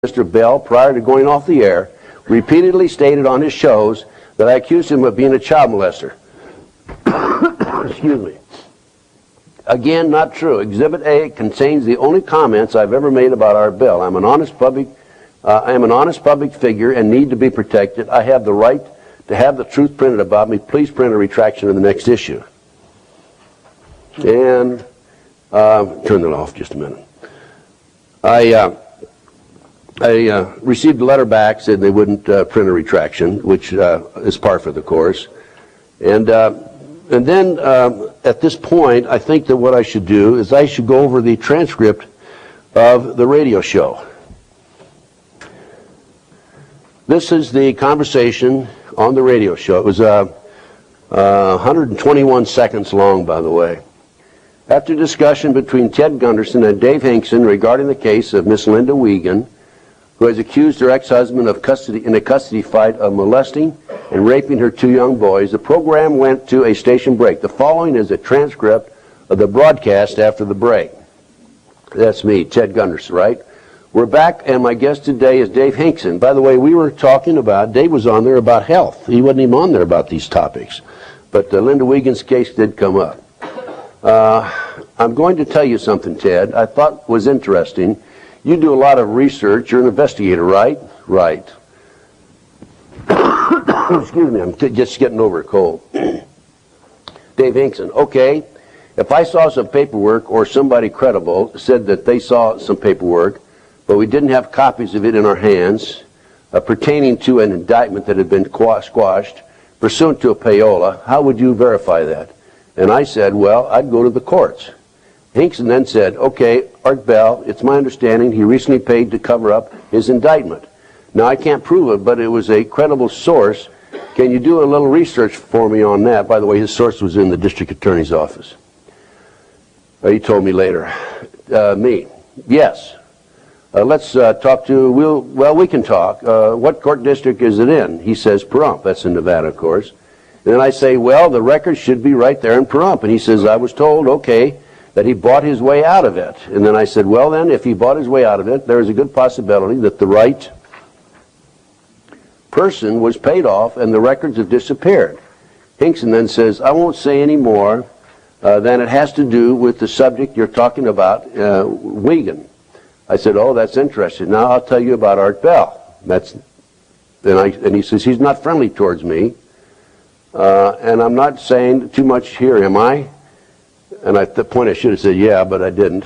Mr. Bell, prior to going off the air, repeatedly stated on his shows that I accused him of being a child molester. Excuse me. Again, not true. Exhibit A contains the only comments I've ever made about Art Bell. I am an honest public figure and need to be protected. I have the right to have the truth printed about me. Please print a retraction in the next issue. And turn that off just a minute. I received a letter back, said they wouldn't print a retraction, which is par for the course. And then at this point, I think that what I should do is I should go over the transcript of the radio show. This is the conversation on the radio show. It was 121 seconds long, by the way. After discussion between Ted Gunderson and Dave Hinkson regarding the case of Miss Linda Wiegand, who has accused her ex-husband of in a custody fight of molesting and raping her two young boys, the program went to a station break. The following is a transcript of the broadcast after the break. That's me, Ted Gunderson, right? We're back, and my guest today is Dave Hinkson. By the way, we were talking about, Dave was on there about health. He wasn't even on there about these topics. But Linda Wiegand's case did come up. I'm going to tell you something, Ted, I thought was interesting. You do a lot of research. You're an investigator, right? Right. Excuse me, I'm just getting over a cold. Dave Hinkson, okay, if I saw some paperwork or somebody credible said that they saw some paperwork, but we didn't have copies of it in our hands pertaining to an indictment that had been squashed pursuant to a payola, how would you verify that? And I said, well, I'd go to the courts. Hinkson then said, okay, Art Bell, it's my understanding he recently paid to cover up his indictment. Now, I can't prove it, but it was a credible source. Can you do a little research for me on that? By the way, his source was in the district attorney's office. He told me later. Me. Yes. Let's talk to, we can talk. What court district is it in? He says Pahrump. That's in Nevada, of course. And then I say, well, the record should be right there in Pahrump. And he says, I was told, okay, that he bought his way out of it. And then I said, well, then, if he bought his way out of it, there is a good possibility that the right person was paid off and the records have disappeared. Hinkson then says, I won't say any more than it has to do with the subject you're talking about, Wiegand. I said, oh, that's interesting. Now I'll tell you about Art Bell. And he says, he's not friendly towards me. And I'm not saying too much here, am I? And at that point I should have said, yeah, but I didn't.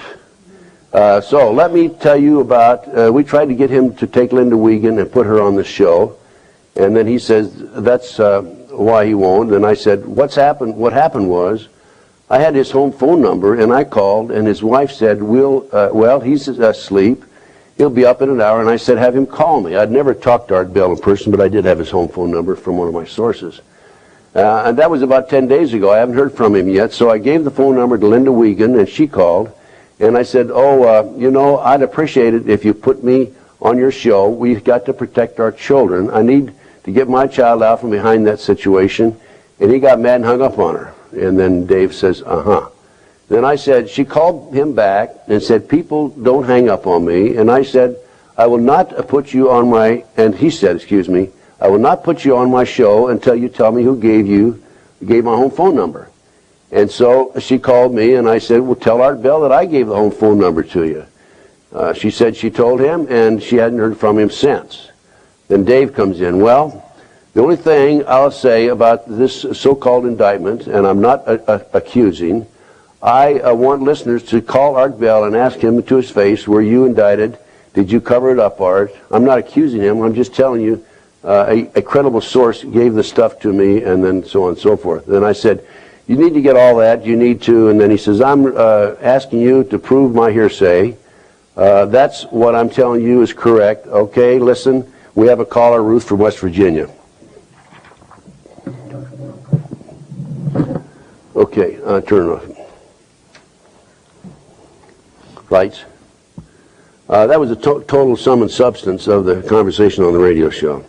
So let me tell you about, we tried to get him to take Linda Wiegand and put her on the show. And then he says, that's why he won't. And I said, what happened was, I had his home phone number, and I called, and his wife said, well, he's asleep. He'll be up in an hour. And I said, have him call me. I'd never talked to Art Bell in person, but I did have his home phone number from one of my sources. And that was about 10 days ago. I haven't heard from him yet. So I gave the phone number to Linda Wiegand, and she called. And I said, I'd appreciate it if you put me on your show. We've got to protect our children. I need to get my child out from behind that situation. And he got mad and hung up on her. And then Dave says, uh-huh. Then I said, she called him back and said, people don't hang up on me. And I said, I will not put you on my, and he said, excuse me, I will not put you on my show until you tell me who gave my home phone number. And so she called me, and I said, well, tell Art Bell that I gave the home phone number to you. She said she told him, and she hadn't heard from him since. Then Dave comes in. Well, the only thing I'll say about this so-called indictment, and I'm not accusing, I want listeners to call Art Bell and ask him to his face, were you indicted? Did you cover it up, Art? I'm not accusing him. I'm just telling you a credible source gave the stuff to me, and then so on and so forth. Then I said, you need to get all that. You need to. And then he says, I'm asking you to prove my hearsay. That's what I'm telling you is correct. Okay, listen, we have a caller, Ruth from West Virginia. Okay, turn it off. Lights. That was the total sum and substance of the conversation on the radio show.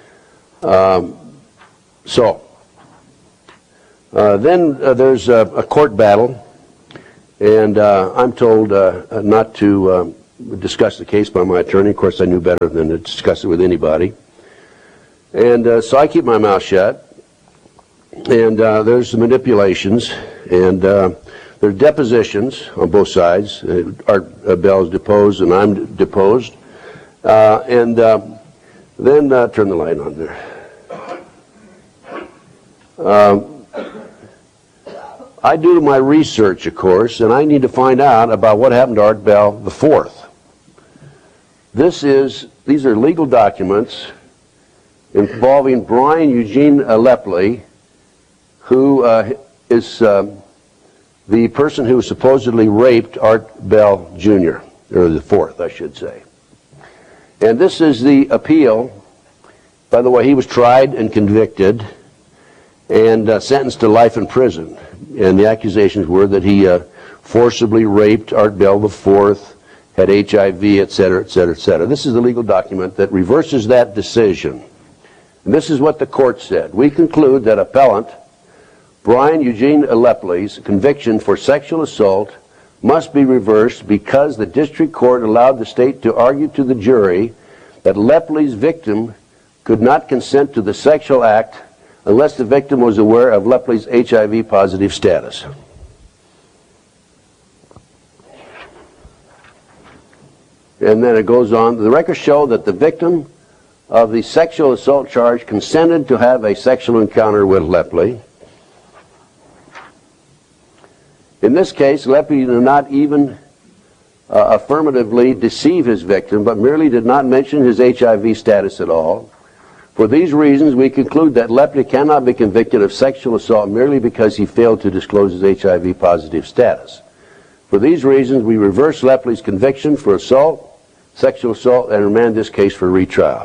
Then there's a court battle, and I'm told not to discussed the case by my attorney. Of course, I knew better than to discuss it with anybody. And so I keep my mouth shut. And there's manipulations, and there are depositions on both sides. Art Bell is deposed, and I'm deposed. Then turn the light on there. I do my research, of course, and I need to find out about what happened to Art Bell IV. These are legal documents involving Brian Eugene Leppley, who is the person who supposedly raped Art Bell Jr., or the fourth, I should say. And this is the appeal. By the way, he was tried and convicted and sentenced to life in prison. And the accusations were that he forcibly raped Art Bell IV, had HIV, et cetera, et cetera, et cetera. This is the legal document that reverses that decision. And this is what the court said. We conclude that appellant Brian Eugene Leppley's conviction for sexual assault must be reversed because the district court allowed the state to argue to the jury that Leppley's victim could not consent to the sexual act unless the victim was aware of Leppley's HIV positive status. And then it goes on, the records show that the victim of the sexual assault charge consented to have a sexual encounter with Leppley. In this case, Leppley did not even affirmatively deceive his victim, but merely did not mention his HIV status at all. For these reasons, we conclude that Leppley cannot be convicted of sexual assault merely because he failed to disclose his HIV positive status. For these reasons, we reverse Leppley's conviction for assault, sexual assault, and remand this case for retrial.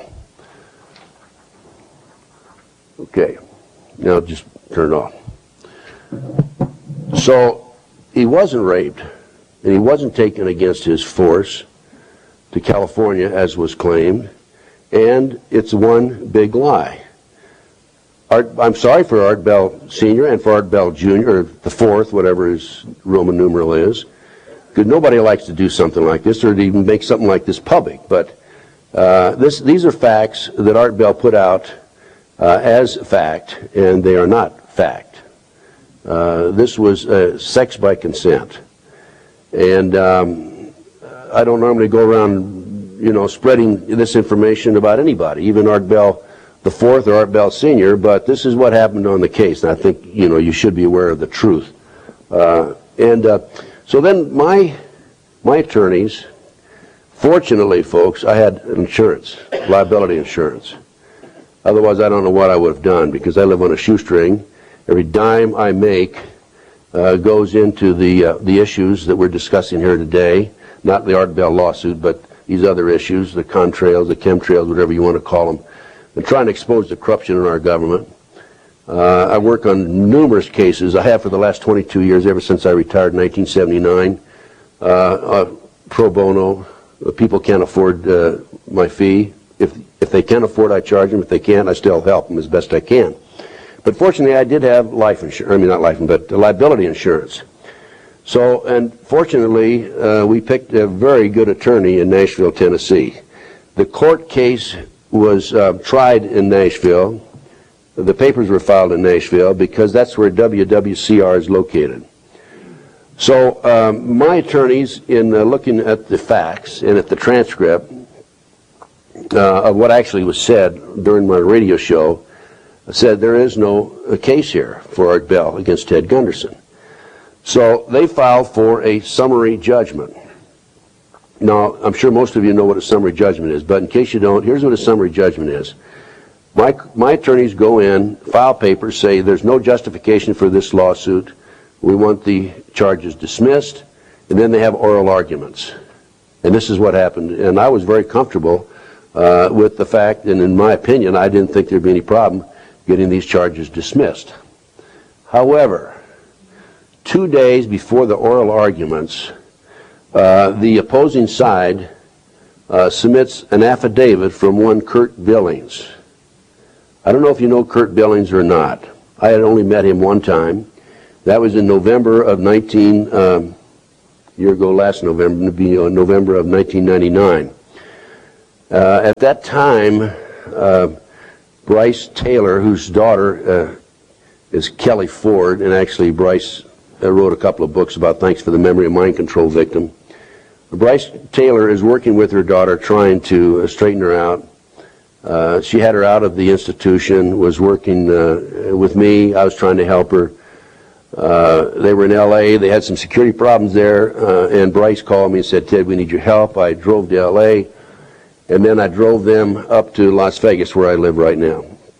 Okay, now just turn it off. So, he wasn't raped, and he wasn't taken against his force to California, as was claimed, and it's one big lie. I'm sorry for Art Bell Sr. and for Art Bell Jr., or the fourth, whatever his Roman numeral is, because nobody likes to do something like this or to even make something like this public. But these are facts that Art Bell put out as fact, and they are not fact. This was sex by consent. And I don't normally go around, spreading this information about anybody, even Art Bell the fourth or Art Bell Sr., but this is what happened on the case, and I think, you should be aware of the truth. So then my attorneys, fortunately, folks, I had insurance, liability insurance. Otherwise, I don't know what I would have done, because I live on a shoestring. Every dime I make goes into the issues that we're discussing here today, not the Art Bell lawsuit, but these other issues, the contrails, the chemtrails, whatever you want to call them, and trying to expose the corruption in our government. I work on numerous cases. I have for the last 22 years, ever since I retired in 1979, pro bono. People can't afford my fee. If they can afford, I charge them. If they can't, I still help them as best I can. But fortunately, I did have life insurance. I mean, not life, but liability insurance. So, and fortunately, we picked a very good attorney in Nashville, Tennessee. The court case was tried in Nashville. The papers were filed in Nashville because that's where WWCR is located. So my attorneys, in looking at the facts and at the transcript of what actually was said during my radio show, said there is no case here for Art Bell against Ted Gunderson. So they filed for a summary judgment. Now, I'm sure most of you know what a summary judgment is, but in case you don't, here's what a summary judgment is. My attorneys go in, file papers, say there's no justification for this lawsuit. We want the charges dismissed, and then they have oral arguments. And this is what happened. And I was very comfortable with the fact, and in my opinion, I didn't think there'd be any problem getting these charges dismissed. However, 2 days before the oral arguments, the opposing side submits an affidavit from one Kurt Billings. I don't know if you know Kurt Billings or not. I had only met him one time. That was in November of 19 a year ago last November, to be November of 1999. At that time, Bryce Taylor, whose daughter is Kelly Ford, and actually Bryce wrote a couple of books about Thanks for the Memory of Mind Control Victim. Bryce Taylor is working with her daughter, trying to straighten her out. She had her out of the institution, was working with me. I was trying to help her. They were in L.A. They had some security problems there, and Bryce called me and said, "Ted, we need your help." I drove to L.A., and then I drove them up to Las Vegas, where I live right now.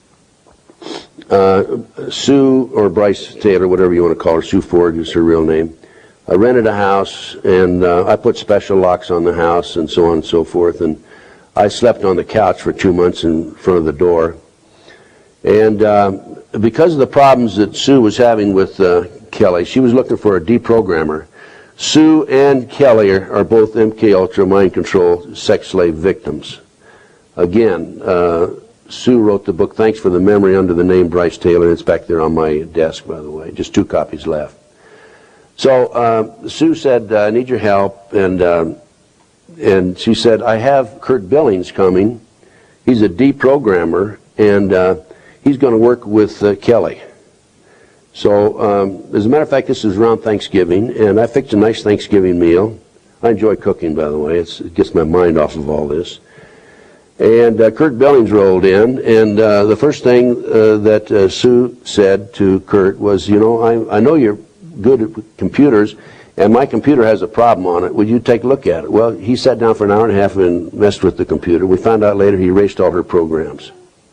Sue, or Bryce Taylor, whatever you want to call her, Sue Ford is her real name. I rented a house, and I put special locks on the house and so on and so forth, and I slept on the couch for 2 months in front of the door. And because of the problems that Sue was having with Kelly, she was looking for a deprogrammer. Sue and Kelly are both MK Ultra mind control sex slave victims. Again, Sue wrote the book Thanks for the Memory under the name Bryce Taylor. It's back there on my desk, by the way. Just 2 copies left. So Sue said, "I need your help," and she said, "I have Kurt Billings coming. He's a deprogrammer, and he's going to work with Kelly." So, as a matter of fact, this is around Thanksgiving, and I fixed a nice Thanksgiving meal. I enjoy cooking, by the way. It gets my mind off of all this. And Kurt Billings rolled in, and the first thing that Sue said to Kurt was, "You know, I know you're good at computers, and my computer has a problem on it. Would you take a look at it?" Well, he sat down for an hour and a half and messed with the computer. We found out later he erased all her programs.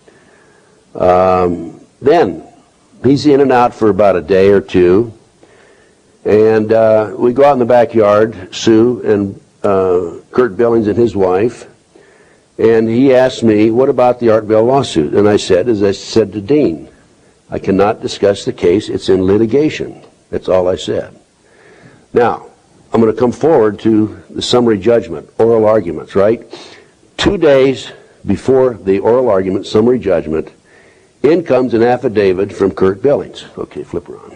Then he's in and out for about a day or two, and we go out in the backyard, Sue and Kurt Billings and his wife, and he asked me, "What about the Art Bell lawsuit?" And I said, as I said to Dean, "I cannot discuss the case. It's in litigation." That's all I said. Now, I'm going to come forward to the summary judgment, oral arguments, right? 2 days before the oral argument, summary judgment, in comes an affidavit from Kurt Billings. Okay, flip around.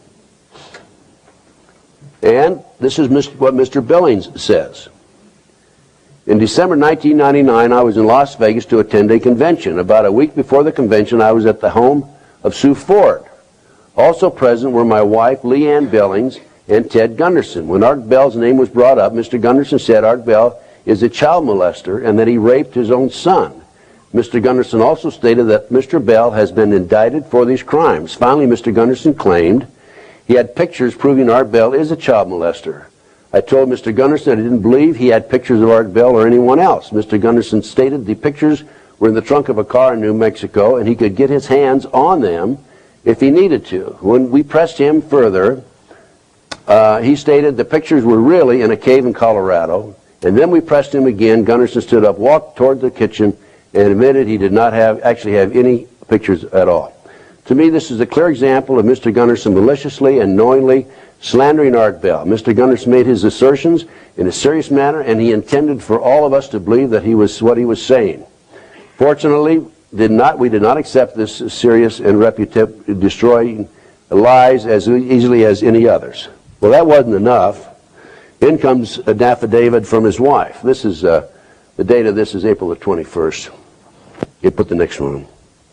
And this is what Mr. Billings says. In December 1999, I was in Las Vegas to attend a convention. About a week before the convention, I was at the home of Sue Ford. Also present were my wife, Leanne Billings, and Ted Gunderson. When Art Bell's name was brought up, Mr. Gunderson said Art Bell is a child molester and that he raped his own son. Mr. Gunderson also stated that Mr. Bell has been indicted for these crimes. Finally, Mr. Gunderson claimed he had pictures proving Art Bell is a child molester. I told Mr. Gunderson I didn't believe he had pictures of Art Bell or anyone else. Mr. Gunderson stated the pictures were in the trunk of a car in New Mexico and he could get his hands on them if he needed to. When we pressed him further, he stated the pictures were really in a cave in Colorado. And then we pressed him again. Gunderson stood up, walked toward the kitchen, and admitted he did not actually have any pictures at all. To me, this is a clear example of Mr. Gunderson maliciously and knowingly slandering Art Bell. Mr. Gunderson made his assertions in a serious manner, and he intended for all of us to believe that he was what he was saying. Fortunately, we did not accept this serious and destroying lies as easily as any others. Well, that wasn't enough. In comes an affidavit from his wife. This is the date of this is April the 21st. You put the next one on.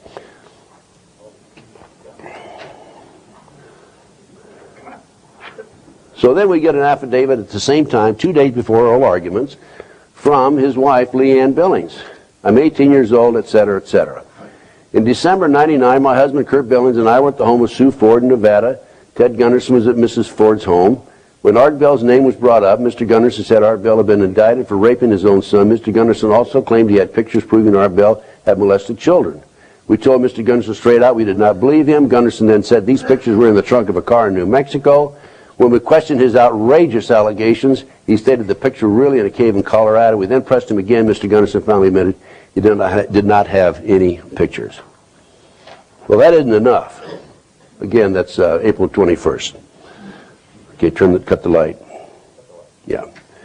So then we get an affidavit at the same time, 2 days before oral arguments, from his wife, Leanne Billings. I'm 18 years old, etc., etc. In December 99, my husband, Kurt Billings, and I were at the home of Sue Ford in Nevada. Ted Gunderson was at Mrs. Ford's home. When Art Bell's name was brought up, Mr. Gunderson said Art Bell had been indicted for raping his own son. Mr. Gunderson also claimed he had pictures proving Art Bell had molested children. We told Mr. Gunderson straight out we did not believe him. Gunderson then said these pictures were in the trunk of a car in New Mexico. When we questioned his outrageous allegations, he stated the picture were really in a cave in Colorado. We then pressed him again. Mr. Gunderson finally admitted he did not have any pictures. Well, that isn't enough. Again, that's April 21st. Okay, cut the light. Yeah.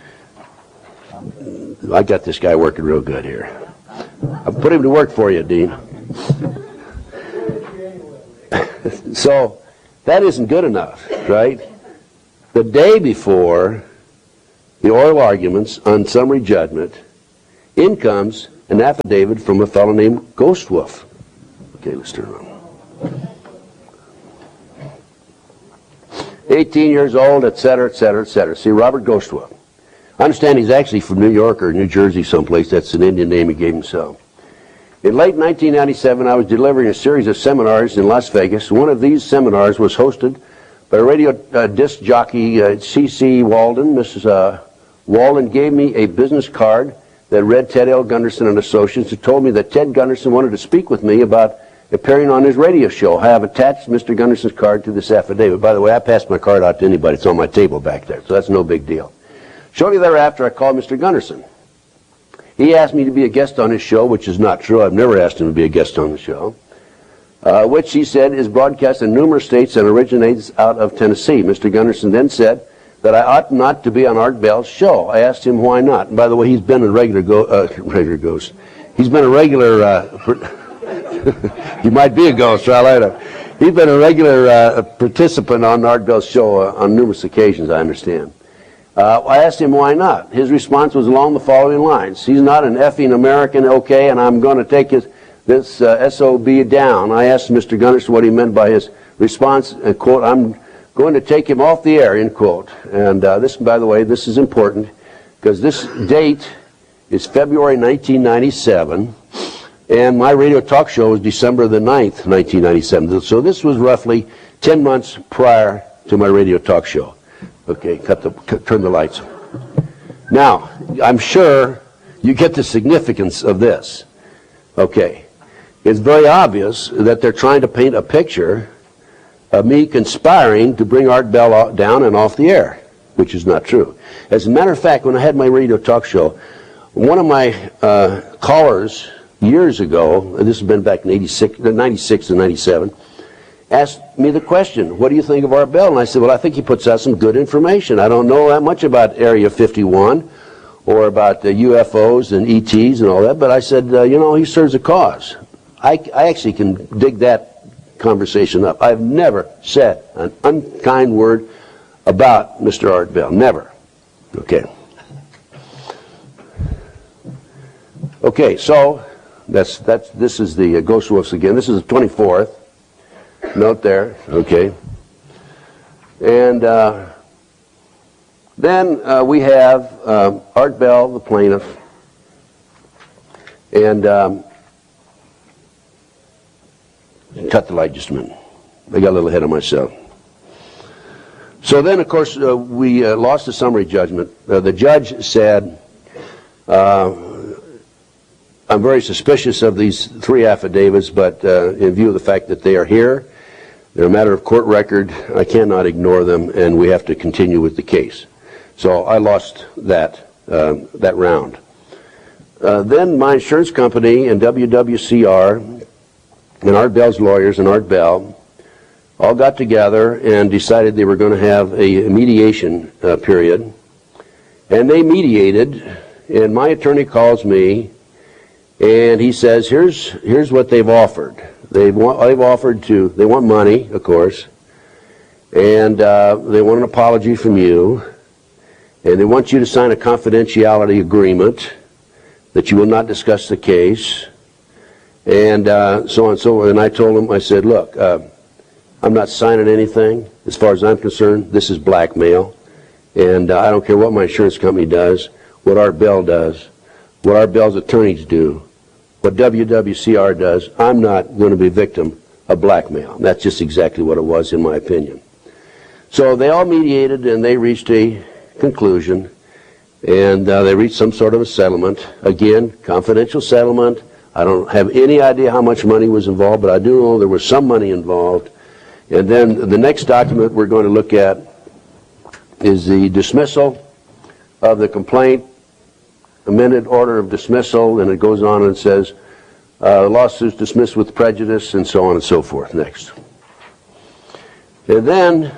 I got this guy working real good here. I'll put him to work for you, Dean. So, that isn't good enough, right? The day before, the oral arguments on summary judgment, in comes an affidavit from a fellow named Ghostwolf. Okay, let's turn around. 18 years old, etc., etc., etc. See, Robert Ghostwolf. I understand he's actually from New York or New Jersey someplace. That's an Indian name he gave himself. In late 1997, I was delivering a series of seminars in Las Vegas. One of these seminars was hosted by radio disc jockey C.C. Walden. Mrs. Walden gave me a business card that read Ted L. Gunderson and Associates. It told me that Ted Gunderson wanted to speak with me about appearing on his radio show. I have attached Mr. Gunderson's card to this affidavit. By the way, I passed my card out to anybody. It's on my table back there, so that's no big deal. Shortly thereafter, I called Mr. Gunderson. He asked me to be a guest on his show, which is not true. I've never asked him to be a guest on the show, which he said is broadcast in numerous states and originates out of Tennessee. Mr. Gunderson then said that I ought not to be on Art Bell's show. I asked him why not. And by the way, he's been a regular ghost. He's been a regular, he might be a ghost, right later. He's been a regular participant on Art Bell's show on numerous occasions, I understand. I asked him why not. His response was along the following lines. He's not an effing American, okay, and I'm going to take this SOB down. I asked Mr. Gunderson what he meant by his response, quote, I'm going to take him off the air, end quote. And this, by the way, this is important because this date is February 1997, and my radio talk show was December the 9th, 1997. So this was roughly 10 months prior to my radio talk show. Okay, turn the lights. Now, I'm sure you get the significance of this. Okay, it's very obvious that they're trying to paint a picture of me conspiring to bring Art Bell down and off the air, which is not true. As a matter of fact, when I had my radio talk show, one of my callers years ago, and this has been back in 96 and 97, asked me the question, what do you think of Art Bell? And I said, well, I think he puts out some good information. I don't know that much about Area 51 or about UFOs and ETs and all that, but I said, you know, he serves a cause. I actually can dig that conversation up. I've never said an unkind word about Mr. Art Bell. Never. Okay. Okay, so this is the Ghostwolves again. This is the 24th. Note there, okay. And then we have Art Bell, the plaintiff, and cut the light just a minute. I got a little ahead of myself. So then, of course, we lost the summary judgment. The judge said, I'm very suspicious of these three affidavits, but in view of the fact that they are here, they're a matter of court record, I cannot ignore them, and we have to continue with the case. So I lost that round. Then my insurance company and WWCR and Art Bell's lawyers and Art Bell all got together and decided they were going to have a mediation period. And they mediated, and my attorney calls me, and he says, here's what they've offered. They want money, of course, and they want an apology from you, and they want you to sign a confidentiality agreement that you will not discuss the case, and so on and so on. And I told him, I said, look, I'm not signing anything. As far as I'm concerned, this is blackmail, and I don't care what my insurance company does, what Art Bell does, what Art Bell's attorneys do, what WWCR does. I'm not going to be a victim of blackmail. That's just exactly what it was, in my opinion. So they all mediated, and they reached a conclusion, and they reached some sort of a settlement. Again, confidential settlement. I don't have any idea how much money was involved, but I do know there was some money involved. And then the next document we're going to look at is the dismissal of the complaint, amended order of dismissal, and it goes on and says lawsuits dismissed with prejudice, and so on and so forth. Next. And then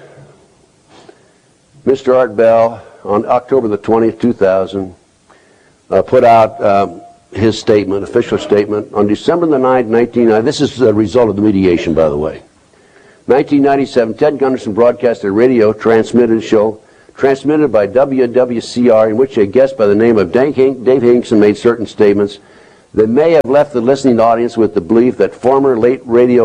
Mr. Art Bell, on October the 20th, 2000, put out his statement, official statement. On December the 9th, this is the result of the mediation, by the way. 1997, Ted Gunderson broadcast a radio transmitted show transmitted by WWCR, in which a guest by the name of Dave Hinkson made certain statements that may have left the listening audience with the belief that former night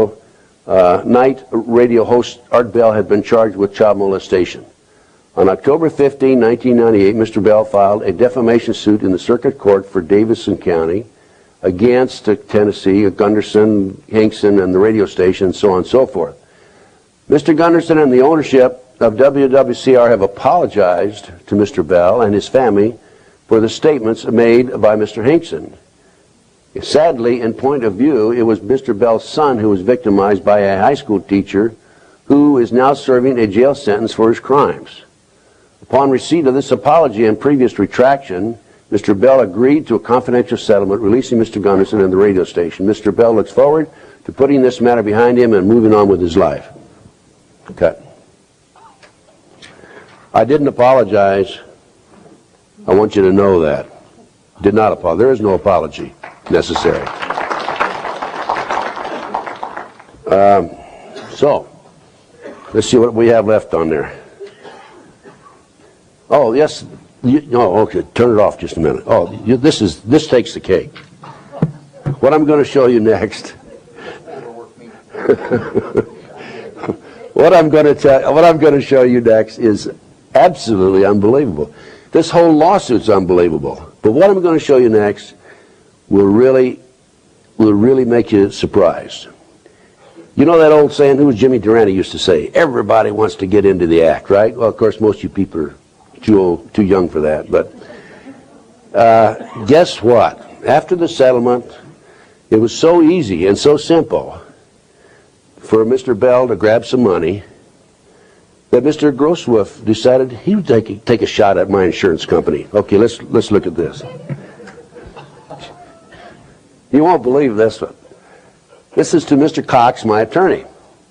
radio host Art Bell had been charged with child molestation. On October 15, 1998, Mr. Bell filed a defamation suit in the Circuit Court for Davidson County against Tennessee, Gunderson, Hinkson, and the radio station, and so on and so forth. Mr. Gunderson and the ownership of WWCR have apologized to Mr. Bell and his family for the statements made by Mr. Hinkson. Sadly, in point of view, it was Mr. Bell's son who was victimized by a high school teacher who is now serving a jail sentence for his crimes. Upon receipt of this apology and previous retraction, Mr. Bell agreed to a confidential settlement releasing Mr. Gunderson and the radio station. Mr. Bell looks forward to putting this matter behind him and moving on with his life. Cut. I didn't apologize. I want you to know that. Did not apologize. There is no apology necessary. So, let's see what we have left on there. Oh, yes. Okay. Turn it off just a minute. Oh, this takes the cake. What I'm going to show you next. What I'm going to show you next is absolutely unbelievable. This whole lawsuit's unbelievable. But what I'm going to show you next will really make you surprised. You know that old saying, who was Jimmy Durante used to say, everybody wants to get into the act, right? Well, of course, most of you people are too young for that. But guess what? After the settlement, it was so easy and so simple for Mr. Bell to grab some money that Mr. Grosswolf decided he would take a shot at my insurance company. Okay, let's look at this. You won't believe this one. This is to Mr. Cox, my attorney.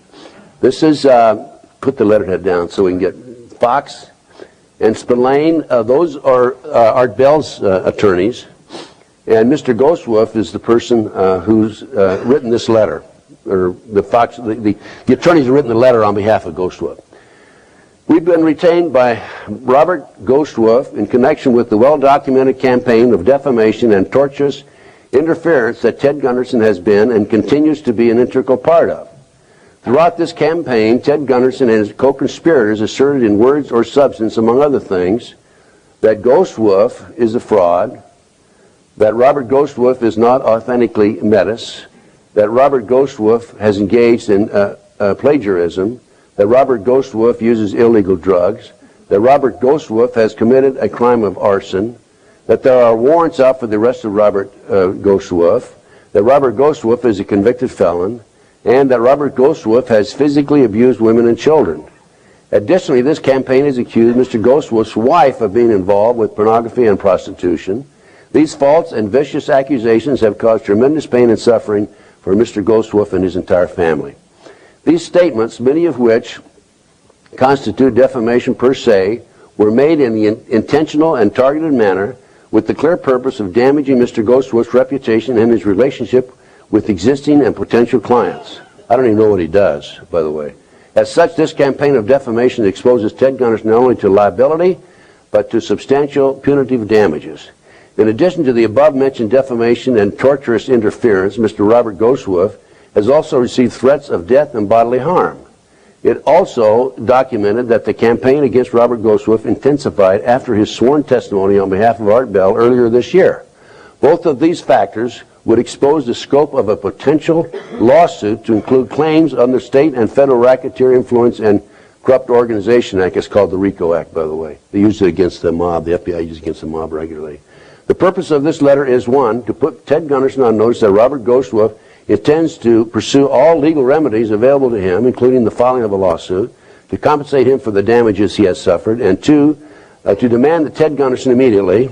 This is, put the letterhead down so we can get Fox and Spillane. Those are Art Bell's attorneys. And Mr. Grosswolf is the person who's written this letter. Or the attorneys have written the letter on behalf of Grosswolf. We've been retained by Robert Grosswolf in connection with the well-documented campaign of defamation and tortious interference that Ted Gunderson has been and continues to be an integral part of. Throughout this campaign, Ted Gunderson and his co-conspirators asserted in words or substance, among other things, that Grosswolf is a fraud, that Robert Grosswolf is not authentically Metis, that Robert Grosswolf has engaged in plagiarism, that Robert Grosswolf uses illegal drugs, that Robert Grosswolf has committed a crime of arson, that there are warrants out for the arrest of Robert Grosswolf, that Robert Grosswolf is a convicted felon, and that Robert Grosswolf has physically abused women and children. Additionally, this campaign has accused Mr. Grosswolf's wife of being involved with pornography and prostitution. These false and vicious accusations have caused tremendous pain and suffering for Mr. Grosswolf and his entire family. These statements, many of which constitute defamation per se, were made in the intentional and targeted manner with the clear purpose of damaging Mr. Grosswolf's reputation and his relationship with existing and potential clients. I don't even know what he does, by the way. As such, this campaign of defamation exposes Ted Gunderson not only to liability, but to substantial punitive damages. In addition to the above-mentioned defamation and torturous interference, Mr. Robert Grosswolf has also received threats of death and bodily harm. It also documented that the campaign against Robert Grosswolf intensified after his sworn testimony on behalf of Art Bell earlier this year. Both of these factors would expose the scope of a potential lawsuit to include claims under state and federal racketeer influence and corrupt organization act. It's called the RICO Act, by the way. They use it against the mob. The FBI uses it against the mob regularly. The purpose of this letter is, one, to put Ted Gunderson on notice that Robert Grosswolf intends to pursue all legal remedies available to him, including the filing of a lawsuit, to compensate him for the damages he has suffered, and two, to demand that Ted Gunderson immediately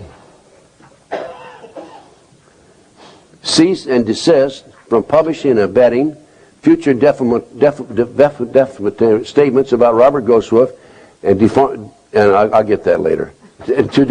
cease and desist from publishing and abetting future defamatory statements about Robert Grosswolf, and I'll get that later, to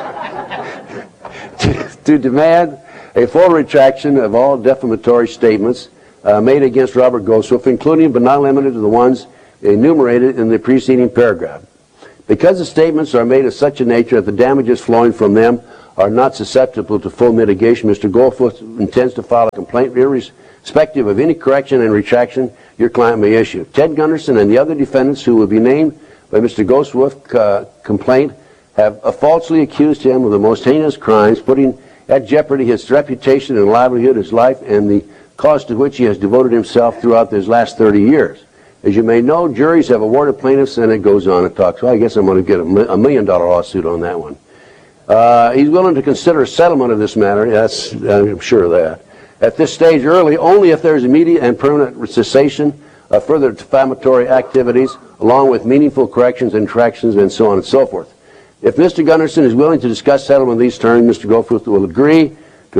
demand a full retraction of all defamatory statements made against Robert Grosswolf, including but not limited to the ones enumerated in the preceding paragraph. Because the statements are made of such a nature that the damages flowing from them are not susceptible to full mitigation, Mr. Goldfuss intends to file a complaint irrespective of any correction and retraction your client may issue. Ted Gunderson and the other defendants who will be named by Mr. Goldfuss' complaint have falsely accused him of the most heinous crimes, putting at jeopardy his reputation and livelihood, his life, and the cause to which he has devoted himself throughout his last 30 years. As you may know, juries have awarded plaintiffs, and it goes on and talks. Well, I guess I'm going to get a $1 million lawsuit on that one. He's willing to consider a settlement of this matter. Yes, I'm sure of that. At this stage early, only if there is immediate and permanent cessation of further defamatory activities, along with meaningful corrections and retractions, and so on and so forth. If Mr. Gunderson is willing to discuss settlement of these terms, Mr. Goldfuss will agree to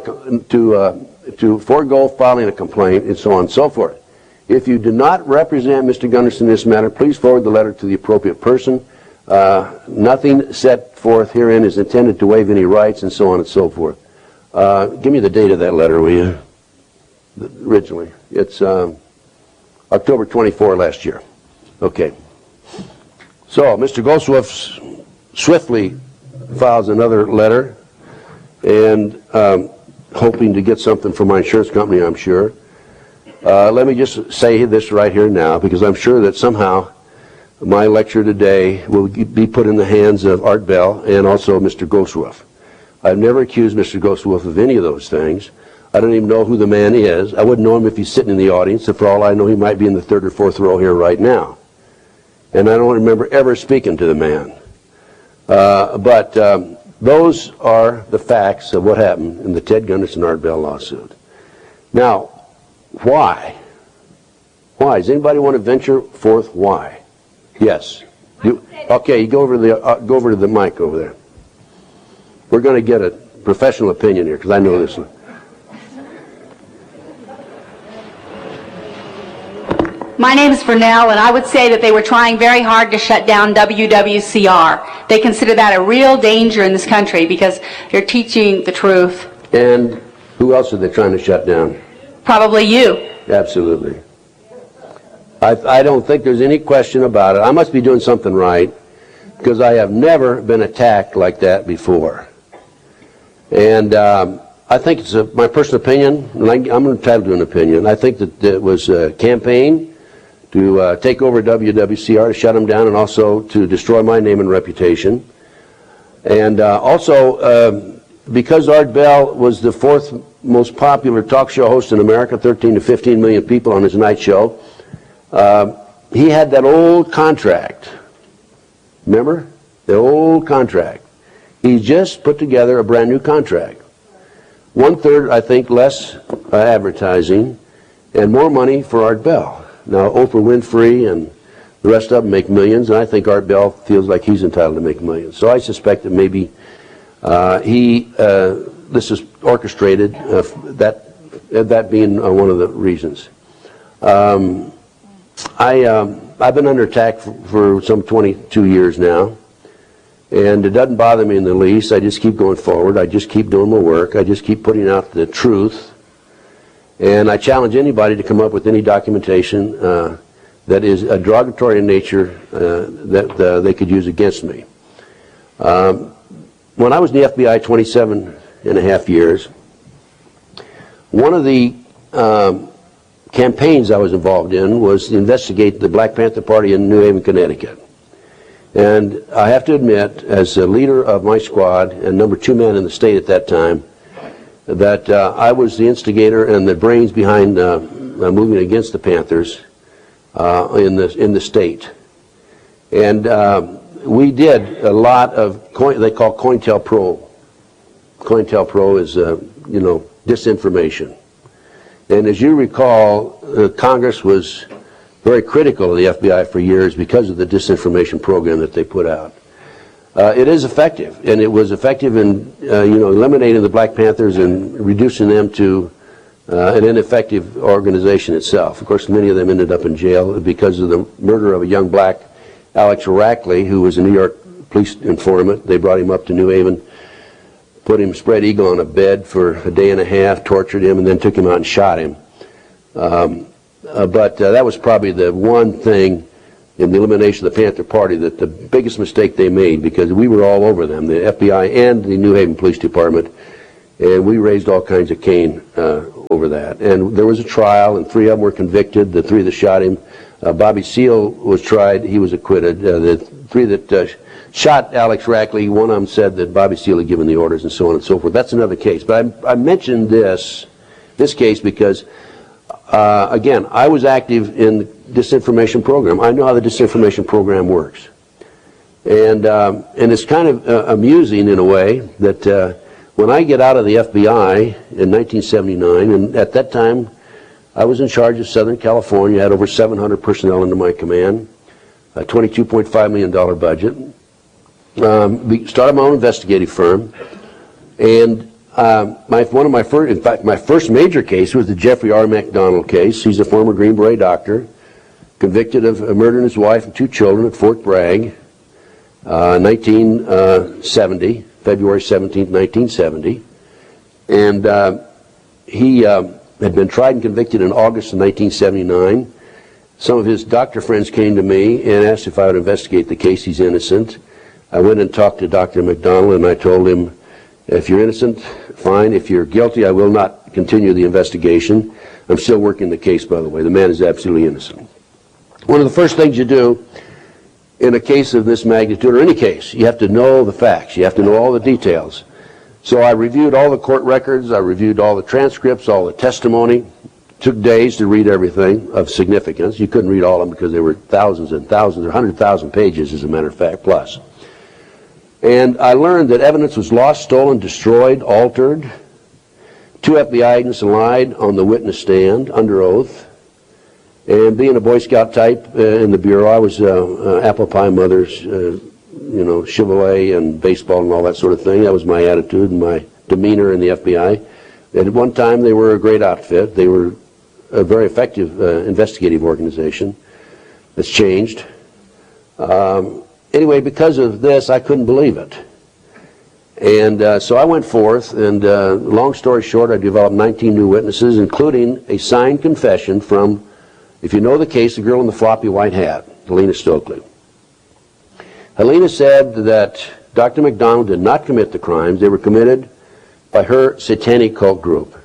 forego filing a complaint, and so on and so forth. If you do not represent Mr. Gunderson in this matter, please forward the letter to the appropriate person. Nothing set forth herein is intended to waive any rights, and so on and so forth. Give me the date of that letter, will you? Originally. It's October 24 last year. Okay. So, Mr. Goldfuss swiftly files another letter, and hoping to get something from my insurance company, I'm sure. Let me just say this right here now, because I'm sure that somehow my lecture today will be put in the hands of Art Bell and also Mr. Goldfuss. I've never accused Mr. Goldfuss of any of those things. I don't even know who the man is. I wouldn't know him if he's sitting in the audience, and for all I know, he might be in the third or fourth row here right now. And I don't remember ever speaking to the man. But those are the facts of what happened in the Ted Gunderson Art Bell lawsuit. Now, why? Why? Does anybody want to venture forth why? Yes. Okay, you go over to the mic over there. We're going to get a professional opinion here, because I know this one. My name is Vernell, and I would say that they were trying very hard to shut down WWCR. They consider that a real danger in this country because they're teaching the truth. And who else are they trying to shut down? Probably you. Absolutely. I don't think there's any question about it. I must be doing something right, because I have never been attacked like that before. And I think it's my personal opinion, and I'm entitled to an opinion. I think that it was a campaign to take over WWCR, to shut them down, and also to destroy my name and reputation. And also, because Art Bell was the fourth most popular talk show host in America, 13 to 15 million people on his night show, he had that old contract. Remember? The old contract. He just put together a brand new contract. 1/3, I think, less advertising and more money for Art Bell. Now, Oprah Winfrey and the rest of them make millions, and I think Art Bell feels like he's entitled to make millions. So I suspect that maybe this is orchestrated, that being one of the reasons. I've been under attack for some 22 years now, and it doesn't bother me in the least. I just keep going forward. I just keep doing my work. I just keep putting out the truth. And I challenge anybody to come up with any documentation that is derogatory in nature that they could use against me. When I was in the FBI 27 and a half years, one of the campaigns I was involved in was to investigate the Black Panther Party in New Haven, Connecticut. And I have to admit, as a leader of my squad and number 2 man in the state at that time, that I was the instigator and the brains behind moving against the Panthers in the state. And we did a lot of they call COINTELPRO. COINTELPRO is disinformation. And as you recall, Congress was very critical of the FBI for years because of the disinformation program that they put out. It is effective, and it was effective in eliminating the Black Panthers and reducing them to an ineffective organization itself. Of course, many of them ended up in jail because of the murder of a young black, Alex Rackley, who was a New York police informant. They brought him up to New Haven, put him spread eagle on a bed for a day and a half, tortured him, and then took him out and shot him. But that was probably the one thing in the elimination of the Panther Party that the biggest mistake they made, because we were all over them, the FBI and the New Haven Police Department, and we raised all kinds of cane over that. And there was a trial, and 3 of them were convicted, the 3 that shot him. Bobby Seale was tried, he was acquitted. The 3 that shot Alex Rackley, one of them said that Bobby Seale had given the orders, and so on and so forth. That's another case. But I mentioned this case because, again, I was active in the disinformation program. I know how the disinformation program works. And it's kind of amusing in a way that when I get out of the FBI in 1979, and at that time I was in charge of Southern California, had over 700 personnel under my command, a $22.5 million budget, started my own investigative firm, and my first major case was the Jeffrey R. McDonald case. He's a former Green Beret doctor, convicted of murdering his wife and 2 children at Fort Bragg, 1970, February 17, 1970. And he had been tried and convicted in August of 1979. Some of his doctor friends came to me and asked if I would investigate the case. He's innocent. I went and talked to Dr. McDonald, and I told him, if you're innocent, fine. If you're guilty, I will not continue the investigation. I'm still working the case, by the way. The man is absolutely innocent. One of the first things you do in a case of this magnitude, or any case, you have to know the facts. You have to know all the details. So I reviewed all the court records. I reviewed all the transcripts, all the testimony. It took days to read everything of significance. You couldn't read all of them because there were thousands and thousands, or 100,000 pages, as a matter of fact, plus. And I learned that evidence was lost, stolen, destroyed, altered. 2 FBI agents lied on the witness stand under oath. And being a Boy Scout type in the Bureau, I was apple pie mother's, Chevrolet and baseball and all that sort of thing. That was my attitude and my demeanor in the FBI. And at one time, they were a great outfit. They were a very effective investigative organization. It's changed. Anyway, because of this, I couldn't believe it. And so I went forth, and long story short, I developed 19 new witnesses, including a signed confession from, if you know the case, the girl in the floppy white hat, Helena Stokely. Helena said that Dr. McDonald did not commit the crimes. They were committed by her satanic cult group.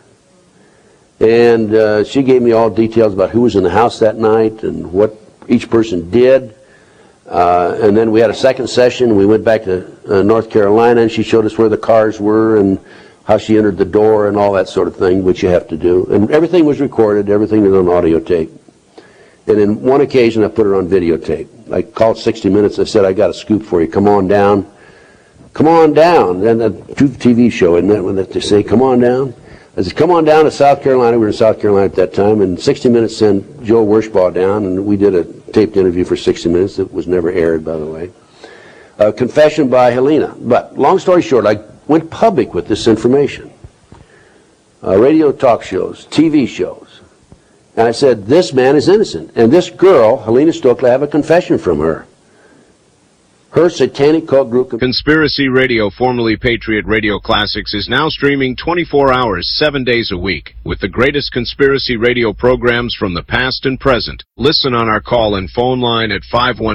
And she gave me all details about who was in the house that night and what each person did. And then we had a second session. We went back to North Carolina, and she showed us where the cars were and how she entered the door and all that sort of thing, which you have to do. And everything was recorded. Everything was on audio tape. And in one occasion, I put her on videotape. I called 60 Minutes. I said, I got a scoop for you. Come on down. Come on down. And a TV show, isn't that when they say, come on down? I said, come on down to South Carolina. We were in South Carolina at that time. And 60 Minutes sent Joe Werschbaugh down, and we did a taped interview for 60 Minutes that was never aired, by the way. Confession by Helena. But long story short, I went public with this information. Radio talk shows, TV shows. And I said, this man is innocent. And this girl, Helena Stokely, I have a confession from her. Her satanic cult group... Conspiracy Radio, formerly Patriot Radio Classics, is now streaming 24 hours, 7 days a week, with the greatest conspiracy radio programs from the past and present. Listen on our call and phone line at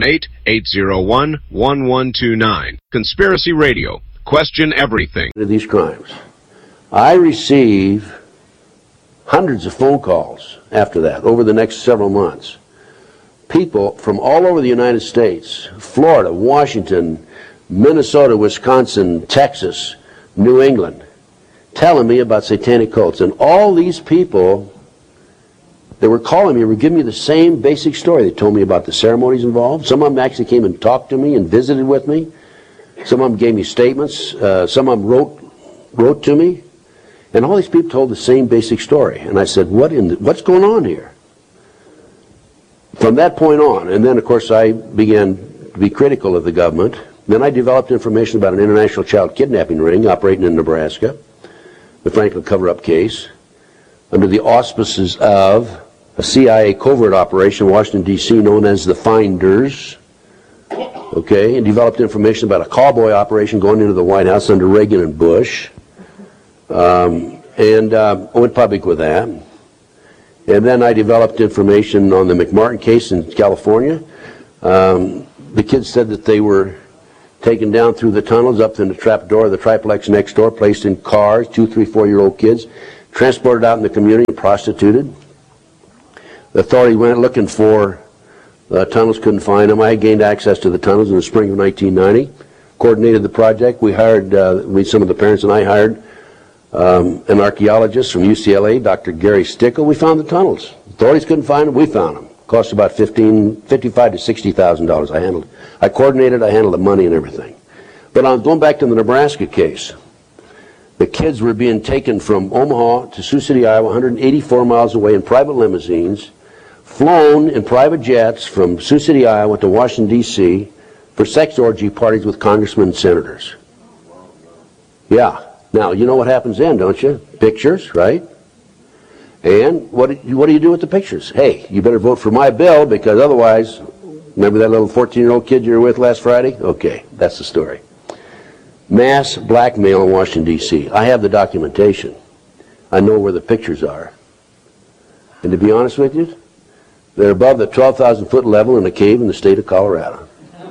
518-801-1129. Conspiracy Radio. Question everything. These crimes. I receive hundreds of phone calls after that, over the next several months. People from all over the United States, Florida, Washington, Minnesota, Wisconsin, Texas, New England, telling me about satanic cults. And all these people that were calling me were giving me the same basic story. They told me about the ceremonies involved. Some of them actually came and talked to me and visited with me. Some of them gave me statements. Some of them wrote to me. And all these people told the same basic story. And I said, what's going on here? From that point on, and then, of course, I began to be critical of the government. Then I developed information about an international child kidnapping ring operating in Nebraska, the Franklin cover-up case, under the auspices of a CIA covert operation in Washington, D.C., known as the Finders, okay, and developed information about a cowboy operation going into the White House under Reagan and Bush. I went public with that. And then I developed information on the McMartin case in California, The kids said that they were taken down through the tunnels up in the trap door of the triplex next door, placed in cars, 2, 3, 4-year-old kids, transported out in the community and prostituted. The authority went looking for tunnels, couldn't find them. I gained access to the tunnels in the spring of 1990, coordinated the project. We hired, some of the parents and I hired an archaeologist from UCLA, Dr. Gary Stickle. We found the tunnels. Authorities couldn't find them. We found them. Cost about $55,000 to $60,000. I coordinated. I handled the money and everything. But I'm going back to the Nebraska case. The kids were being taken from Omaha to Sioux City, Iowa, 184 miles away in private limousines, flown in private jets from Sioux City, Iowa to Washington, D.C. for sex orgy parties with congressmen and senators. Yeah. Now, you know what happens then, don't you? Pictures, right? And what do you do with the pictures? Hey, you better vote for my bill because otherwise, remember that little 14-year-old kid you were with last Friday? Okay, that's the story. Mass blackmail in Washington, D.C. I have the documentation. I know where the pictures are. And to be honest with you, they're above the 12,000-foot level in a cave in the state of Colorado.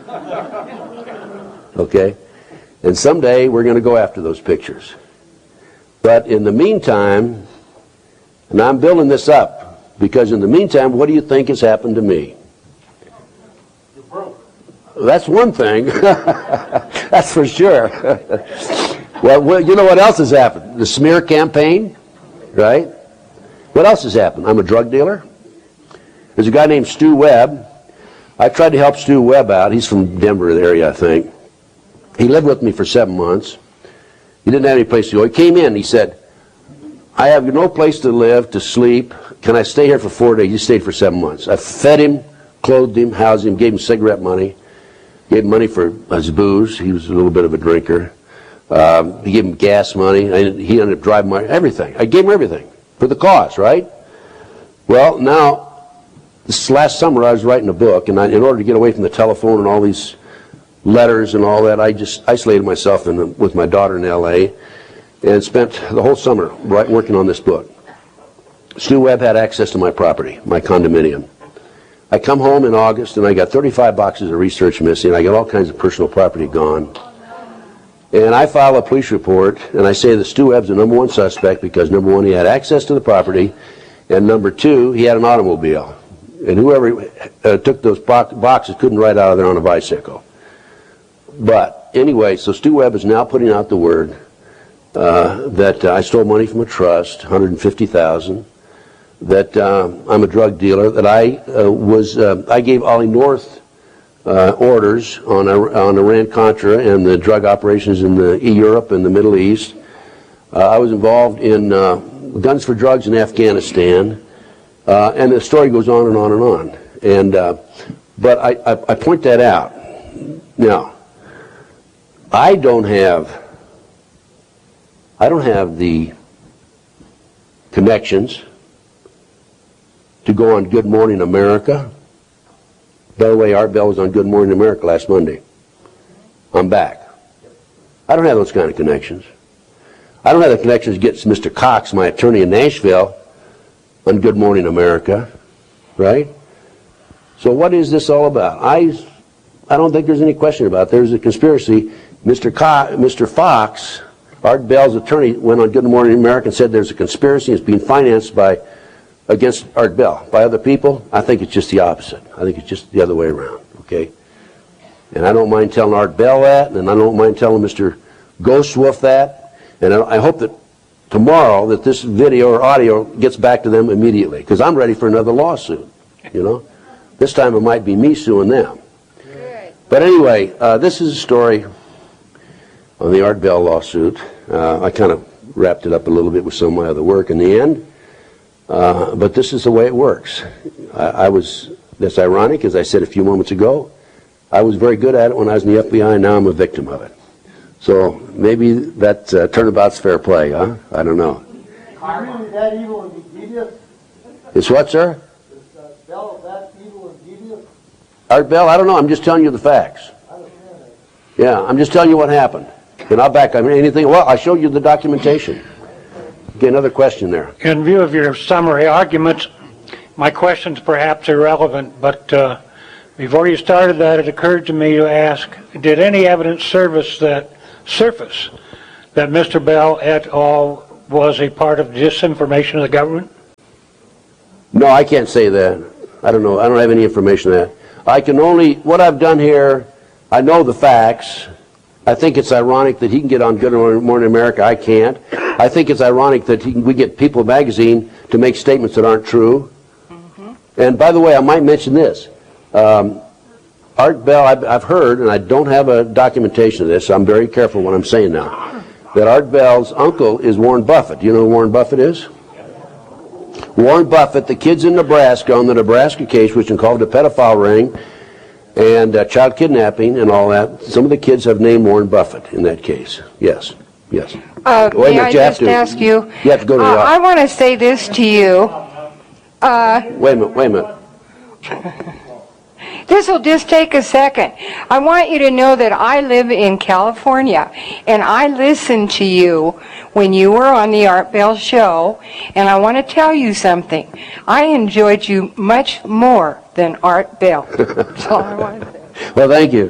Okay? And someday we're going to go after those pictures. But in the meantime, and I'm building this up, because in the meantime, what do you think has happened to me? You're broke. That's one thing. That's for sure. Well, you know what else has happened? The smear campaign, right? What else has happened? I'm a drug dealer. There's a guy named Stu Webb. I tried to help Stu Webb out. He's from Denver area, I think. He lived with me for 7 months. He didn't have any place to go. He came in. He said, I have no place to live, to sleep. Can I stay here for 4 days? He stayed for 7 months. I fed him, clothed him, housed him, gave him cigarette money, gave him money for his booze. He was a little bit of a drinker. He gave him gas money. He ended up driving everything. I gave him everything for the cause, right? Well, now, this last summer I was writing a book, and in order to get away from the telephone and all these letters and all that, I just isolated myself with my daughter in L.A. and spent the whole summer working on this book. Stu Webb had access to my property, my condominium. I come home in August and I got 35 boxes of research missing. I got all kinds of personal property gone. And I file a police report and I say that Stu Webb's the number one suspect because number one, he had access to the property, and number two, he had an automobile. And whoever took those boxes couldn't ride out of there on a bicycle. But anyway, so Stu Webb is now putting out the word that I stole money from a trust, $150,000, that I'm a drug dealer, that I gave Ollie North orders on Iran-Contra and the drug operations in Europe and the Middle East. I was involved in guns for drugs in Afghanistan, and the story goes on and on and on. And but I point that out. Now, I don't have the connections to go on Good Morning America. By the way, Art Bell was on Good Morning America last Monday. I'm back. I don't have those kind of connections. I don't have the connections to get Mr. Cox, my attorney in Nashville, on Good Morning America, right? So what is this all about? I don't think there's any question about it. There's a conspiracy. Mr. Fox, Art Bell's attorney, went on Good Morning America and said there's a conspiracy. It's being financed against Art Bell by other people. I think it's just the opposite. I think it's just the other way around, okay? And I don't mind telling Art Bell that, and I don't mind telling Mr. Ghostwolf that, and I hope that tomorrow that this video or audio gets back to them immediately, because I'm ready for another lawsuit, you know? This time it might be me suing them. But anyway, this is a story on the Art Bell lawsuit. I kind of wrapped it up a little bit with some of my other work in the end. But this is the way it works. That's ironic, as I said a few moments ago. I was very good at it when I was in the FBI, and now I'm a victim of it. So maybe that turnabout's fair play, huh? I don't know. Are you really that evil and devious? It's what, sir? Is Bell that evil and devious? Art Bell, I don't know. I'm just telling you the facts. I understand that. Yeah, I'm just telling you what happened. And I'll back up anything. Well, I showed you the documentation. Okay, another question there. In view of your summary arguments, my question's perhaps irrelevant, but Before you started that, it occurred to me to ask, did any evidence surface that Mr. Bell et al. Was a part of disinformation of the government? No, I can't say that. I don't know. I don't have any information on that. I can only, what I've done here, I know the facts. I think it's ironic that he can get on Good Morning America. I can't. I think it's ironic that we get People magazine to make statements that aren't true. And by the way, I might mention this. Art Bell, I've heard, and I don't have a documentation of this, so I'm very careful what I'm saying now, that Art Bell's uncle is Warren Buffett. Do you know who Warren Buffett is? Warren Buffett, the kids in Nebraska, on the Nebraska case, which is called the pedophile ring, and child kidnapping and all that, some of the kids have named Warren Buffett in that case. Yes, yes. May I just ask you? You have to go to the I want to say this to you. Wait a minute. This will just take a second. I want you to know that I live in California, and I listened to you when you were on the Art Bell show, and I want to tell you something. I enjoyed you much more than Art Bell. That's all I want to say. Well, thank you.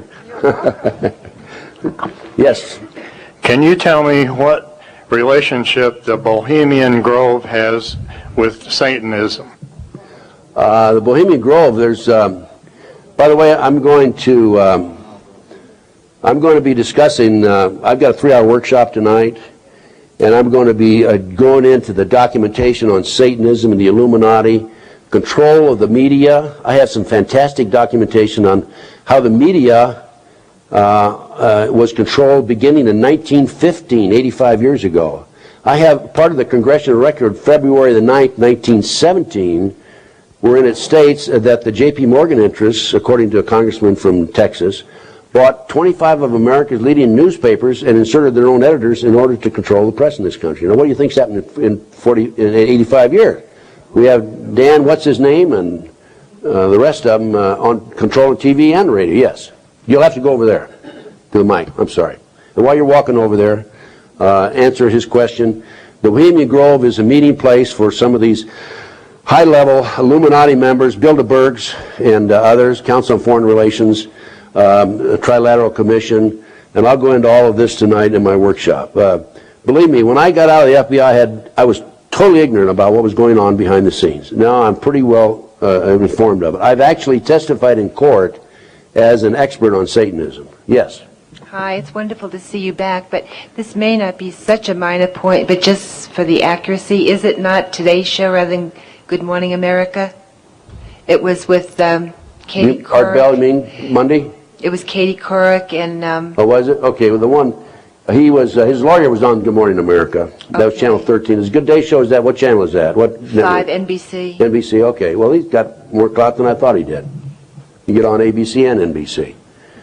Yes. Can you tell me what relationship the Bohemian Grove has with Satanism? The Bohemian Grove, there's... by the way, I'm going to be discussing, I've got a 3-hour workshop tonight, and I'm going to be going into the documentation on Satanism and the Illuminati, control of the media. I have some fantastic documentation on how the media was controlled beginning in 1915, 85 years ago. I have part of the Congressional Record, February the 9th, 1917, wherein it states that the J.P. Morgan interests, according to a congressman from Texas, bought 25 of America's leading newspapers and inserted their own editors in order to control the press in this country. Now, what do you think's happened in 85 years? We have Dan, what's his name, and the rest of them on controlling TV and radio. Yes. You'll have to go over there to the mic. I'm sorry. And while you're walking over there, answer his question. The Bohemian Grove is a meeting place for some of these high-level Illuminati members, Bilderbergs and others, Council on Foreign Relations, Trilateral Commission, and I'll go into all of this tonight in my workshop. Believe me, when I got out of the FBI, I was totally ignorant about what was going on behind the scenes. Now I'm pretty well informed of it. I've actually testified in court as an expert on Satanism. Yes. Hi, it's wonderful to see you back, but this may not be such a minor point, but just for the accuracy, is it not Today's Show rather than Good Morning America? It was with Katie Couric. Art Bell, you mean Monday? It was Katie Couric and... Oh, was it? Okay, well, the one, he was, his lawyer was on Good Morning America. That was Channel 13. His Good Day Show is that, what channel is that? What 5, NBC. NBC, okay. Well, he's got more clout than I thought he did. You get on ABC and NBC.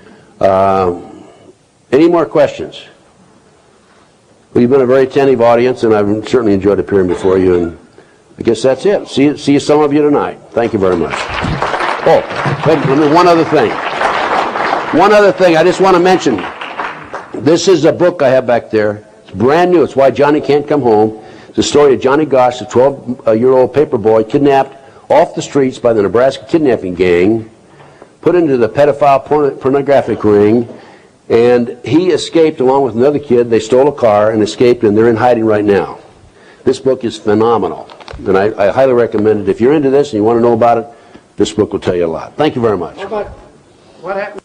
Any more questions? Well, you've been a very attentive audience, and I've certainly enjoyed appearing before you, and I guess that's it. See some of you tonight. Thank you very much. Oh, wait, one other thing. One other thing I just want to mention. This is a book I have back there. It's brand new. It's Why Johnny Can't Come Home. It's the story of Johnny Gosch, a 12-year-old paper boy kidnapped off the streets by the Nebraska kidnapping gang, put into the pedophile pornographic ring, and he escaped along with another kid. They stole a car and escaped, and they're in hiding right now. This book is phenomenal, and I highly recommend it. If you're into this and you want to know about it, this book will tell you a lot. Thank you very much. What happened?